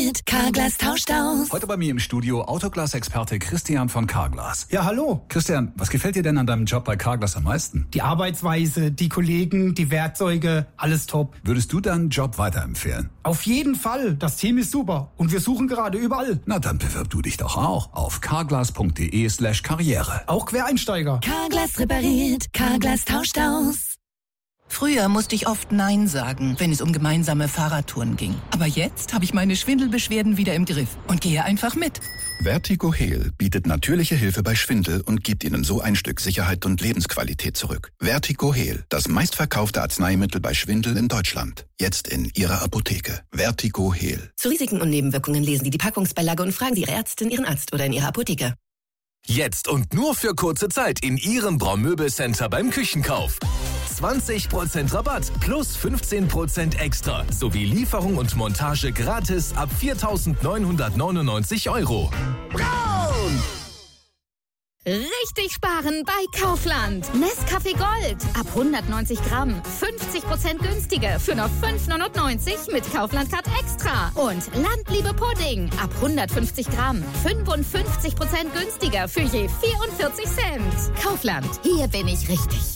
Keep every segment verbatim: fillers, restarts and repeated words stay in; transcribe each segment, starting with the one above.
repariert, Carglass tauscht aus. Heute bei mir im Studio Autoglas-Experte Christian von Carglass. Ja, hallo. Christian, was gefällt dir denn an deinem Job bei Carglass am meisten? Die Arbeitsweise, die Kollegen, die Werkzeuge, alles top. Würdest du deinen Job weiterempfehlen? Auf jeden Fall. Das Team ist super. Und wir suchen gerade überall. Na, dann bewirb du dich doch auch auf carglass.de slash karriere. Auch Quereinsteiger. Carglass repariert, Carglass tauscht aus. Früher musste ich oft Nein sagen, wenn es um gemeinsame Fahrradtouren ging. Aber jetzt habe ich meine Schwindelbeschwerden wieder im Griff und gehe einfach mit. Vertigo Heal bietet natürliche Hilfe bei Schwindel und gibt Ihnen so ein Stück Sicherheit und Lebensqualität zurück. Vertigo Heal, das meistverkaufte Arzneimittel bei Schwindel in Deutschland. Jetzt in Ihrer Apotheke. Vertigo Heal. Zu Risiken und Nebenwirkungen lesen Sie die Packungsbeilage und fragen Sie Ihre Ärztin, Ihren Arzt oder in Ihrer Apotheke. Jetzt und nur für kurze Zeit in Ihrem Braun-Möbel-Center beim Küchenkauf. zwanzig Prozent Rabatt plus fünfzehn Prozent extra sowie Lieferung und Montage gratis ab viertausendneunhundertneunundneunzig Euro. Braun! Richtig sparen bei Kaufland. Nescafé Gold ab hundertneunzig Gramm. fünfzig Prozent günstiger für nur fünf neunundneunzig mit Kaufland Card Extra. Und Landliebe Pudding ab hundertfünfzig Gramm. fünfundfünfzig Prozent günstiger für je vierundvierzig Cent. Kaufland, hier bin ich richtig.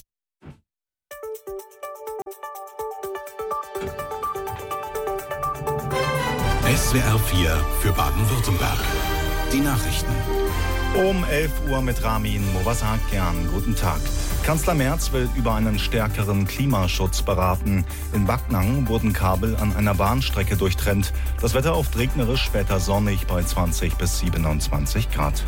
S W R vier für Baden-Württemberg. Die Nachrichten. Um elf Uhr mit Ramin Movasakian. Guten Tag. Kanzler Merz will über einen stärkeren Klimaschutz beraten. In Backnang wurden Kabel an einer Bahnstrecke durchtrennt. Das Wetter oft regnerisch, später sonnig bei zwanzig bis siebenundzwanzig Grad.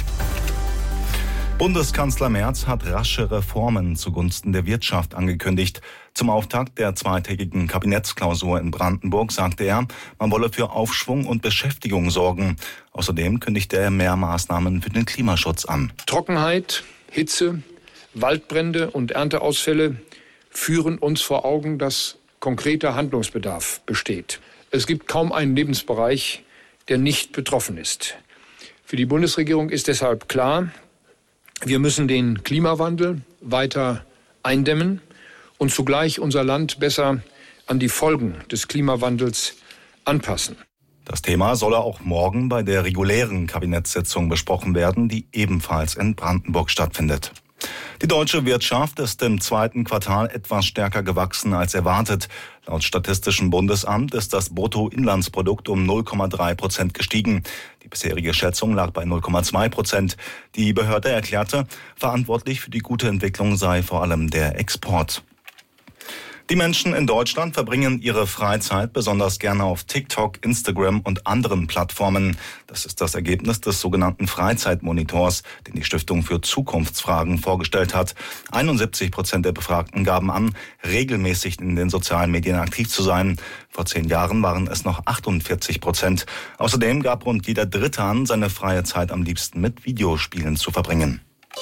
Bundeskanzler Merz hat rasche Reformen zugunsten der Wirtschaft angekündigt. Zum Auftakt der zweitägigen Kabinettsklausur in Brandenburg sagte er, man wolle für Aufschwung und Beschäftigung sorgen. Außerdem kündigte er mehr Maßnahmen für den Klimaschutz an. Trockenheit, Hitze, Waldbrände und Ernteausfälle führen uns vor Augen, dass konkreter Handlungsbedarf besteht. Es gibt kaum einen Lebensbereich, der nicht betroffen ist. Für die Bundesregierung ist deshalb klar, wir müssen den Klimawandel weiter eindämmen und zugleich unser Land besser an die Folgen des Klimawandels anpassen. Das Thema solle auch morgen bei der regulären Kabinettssitzung besprochen werden, die ebenfalls in Brandenburg stattfindet. Die deutsche Wirtschaft ist im zweiten Quartal etwas stärker gewachsen als erwartet. Laut Statistischem Bundesamt ist das Bruttoinlandsprodukt um null Komma drei Prozent gestiegen. Die bisherige Schätzung lag bei null Komma zwei Prozent. Die Behörde erklärte, verantwortlich für die gute Entwicklung sei vor allem der Export. Die Menschen in Deutschland verbringen ihre Freizeit besonders gerne auf TikTok, Instagram und anderen Plattformen. Das ist das Ergebnis des sogenannten Freizeitmonitors, den die Stiftung für Zukunftsfragen vorgestellt hat. einundsiebzig Prozent der Befragten gaben an, regelmäßig in den sozialen Medien aktiv zu sein. Vor zehn Jahren waren es noch achtundvierzig Prozent. Außerdem gab rund jeder Dritte an, seine freie Zeit am liebsten mit Videospielen zu verbringen.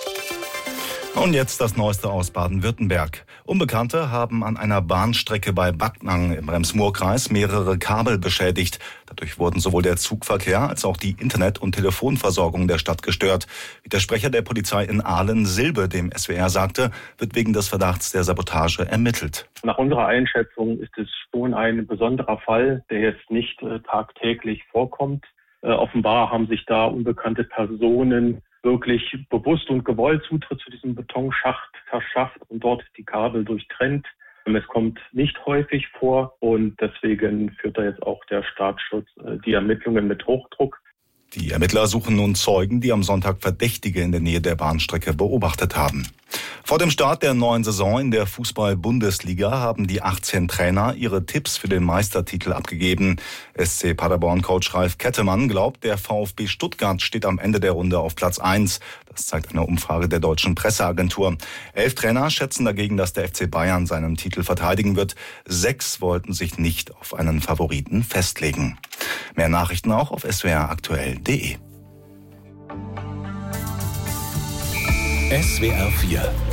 Und jetzt das Neueste aus Baden-Württemberg. Unbekannte haben an einer Bahnstrecke bei Backnang im Rems-Murr-Kreis mehrere Kabel beschädigt. Dadurch wurden sowohl der Zugverkehr als auch die Internet- und Telefonversorgung der Stadt gestört. Wie der Sprecher der Polizei in Aalen, Silbe, dem S W R sagte, wird wegen des Verdachts der Sabotage ermittelt. Nach unserer Einschätzung ist es schon ein besonderer Fall, der jetzt nicht äh, tagtäglich vorkommt. Äh, offenbar haben sich da unbekannte Personen wirklich bewusst und gewollt Zutritt zu diesem Betonschacht verschafft und dort die Kabel durchtrennt. Es kommt nicht häufig vor und deswegen führt da jetzt auch der Staatsschutz die Ermittlungen mit Hochdruck. Die Ermittler suchen nun Zeugen, die am Sonntag Verdächtige in der Nähe der Bahnstrecke beobachtet haben. Vor dem Start der neuen Saison in der Fußball-Bundesliga haben die achtzehn Trainer ihre Tipps für den Meistertitel abgegeben. S C Paderborn-Coach Ralf Kettemann glaubt, der VfB Stuttgart steht am Ende der Runde auf Platz eins. Das zeigt eine Umfrage der deutschen Presseagentur. Elf Trainer schätzen dagegen, dass der F C Bayern seinen Titel verteidigen wird. Sechs wollten sich nicht auf einen Favoriten festlegen. Mehr Nachrichten auch auf s w r aktuell punkt d e. S W R vier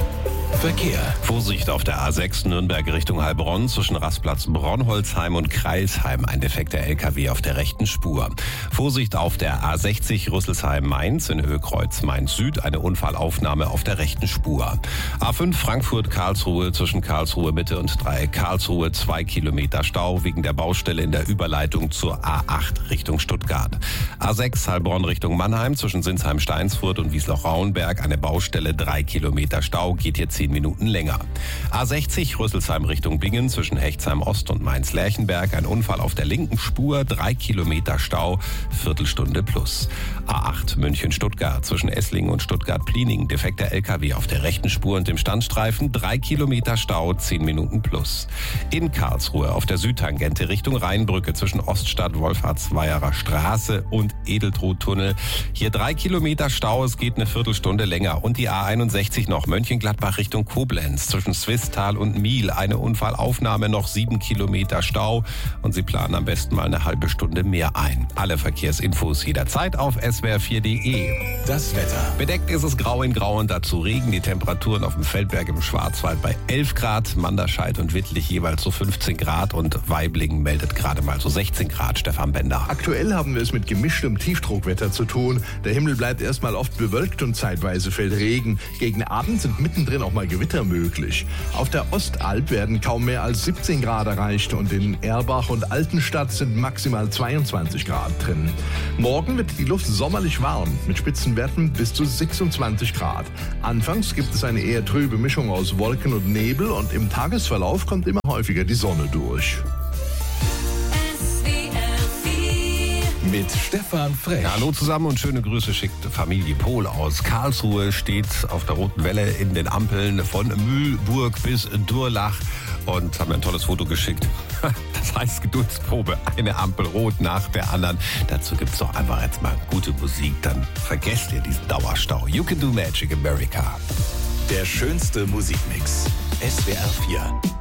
Verkehr. Vorsicht auf der A sechs Nürnberg Richtung Heilbronn zwischen Rastplatz Bronholzheim und Kreilsheim. Ein defekter L K W auf der rechten Spur. Vorsicht auf der A sechzig Rüsselsheim-Mainz in Höhe Kreuz Mainz-Süd. Eine Unfallaufnahme auf der rechten Spur. A fünf Frankfurt-Karlsruhe zwischen Karlsruhe Mitte und Dreieck Karlsruhe. Zwei Kilometer Stau wegen der Baustelle in der Überleitung zur A acht Richtung Stuttgart. A sechs Heilbronn Richtung Mannheim zwischen Sinsheim-Steinsfurt und Wiesloch-Rauenberg. Eine Baustelle, drei Kilometer Stau, geht hier zehn Minuten länger. A sechzig Rüsselsheim Richtung Bingen zwischen Hechtsheim Ost und Mainz-Lerchenberg. Ein Unfall auf der linken Spur, drei Kilometer Stau, Viertelstunde plus. A acht München-Stuttgart zwischen Esslingen und Stuttgart-Plining. Defekter L K W auf der rechten Spur und dem Standstreifen, drei Kilometer Stau, zehn Minuten plus. In Karlsruhe auf der Südtangente Richtung Rheinbrücke zwischen Oststadt, Wolfhartsweierer Straße und Edeltrudtunnel. Hier drei Kilometer Stau, es geht eine Viertelstunde länger. Und die A einundsechzig noch Mönchengladbach Richtung Koblenz zwischen Swisttal und Miel. Eine Unfallaufnahme, noch sieben Kilometer Stau. Und Sie planen am besten mal eine halbe Stunde mehr ein. Alle Verkehrsinfos jederzeit auf S W R vier punkt de. Das Wetter. Bedeckt ist es grau in grau und dazu Regen. Die Temperaturen auf dem Feldberg im Schwarzwald bei elf Grad. Manderscheid und Wittlich jeweils so fünfzehn Grad. Und Waiblingen meldet gerade mal so sechzehn Grad. Stefan Bender. Aktuell haben wir es mit gemischtem Tiefdruckwetter zu tun. Der Himmel bleibt erstmal oft bewölkt und zeitweise fällt Regen. Gegen Abend sind mittendrin auch mal Gewitter möglich. Auf der Ostalb werden kaum mehr als siebzehn Grad erreicht und in Erbach und Altenstadt sind maximal zweiundzwanzig Grad drin. Morgen wird die Luft sommerlich warm mit Spitzenwerten bis zu sechsundzwanzig Grad. Anfangs gibt es eine eher trübe Mischung aus Wolken und Nebel und im Tagesverlauf kommt immer häufiger die Sonne durch. Mit Stefan Frech. Ja, hallo zusammen und schöne Grüße schickt Familie Pohl aus Karlsruhe. Steht auf der roten Welle in den Ampeln von Mühlburg bis Durlach und haben mir ein tolles Foto geschickt. Das heißt Geduldsprobe, eine Ampel rot nach der anderen. Dazu gibt's doch einfach jetzt mal gute Musik, dann vergesst ihr diesen Dauerstau. You Can Do Magic America. Der schönste Musikmix. S W R vier.